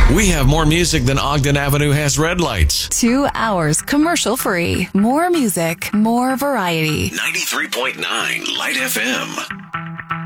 We have more music than Ogden Avenue has red lights. 2 hours commercial free. More music, more variety. 93.9 Light FM.